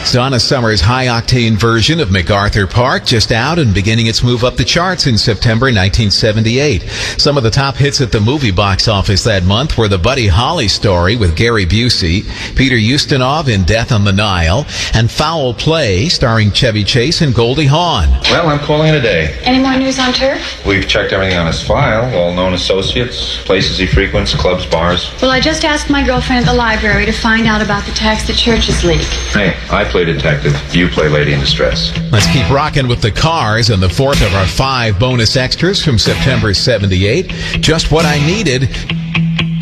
Donna Summer's high-octane version of MacArthur Park just out and beginning its move up the charts in September 1978. Some of the top hits at the movie box office that month were the Buddy Holly Story with Gary Busey, Peter Ustinov in Death on the Nile, and Foul Play starring Chevy Chase and Goldie Hawn. Well, I'm calling it a day. Any more news on Turf? We've checked everything on his file, all known associates, places he frequents, clubs, bars. Well, I just asked my girlfriend at the library to find out about the tax the churches leak. Hey, I play detective. You play lady in distress. Let's keep rocking with the Cars and the fourth of our 5 bonus extras from September 78. Just What I Needed.